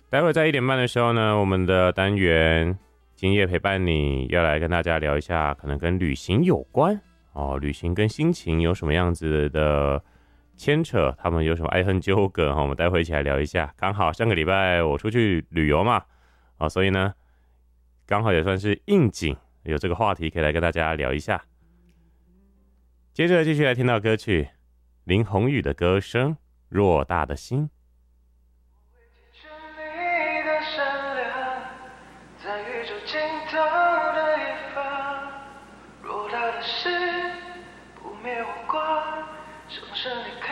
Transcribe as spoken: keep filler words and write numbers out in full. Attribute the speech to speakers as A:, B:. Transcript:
A: 待会在一点半的时候呢，我们的单元今夜陪伴你要来跟大家聊一下，可能跟旅行有关哦，旅行跟心情有什么样子的牵扯，他们有什么爱恨纠葛、哦、我们待会一起来聊一下。刚好上个礼拜我出去旅游嘛，哦，所以呢，刚好也算是应景，有这个话题可以来跟大家聊一下。接着继续来听到歌曲，林宏宇的歌声《偌大的心》。
B: 在宇宙尽头的一方，偌大的心不灭我光，生生离开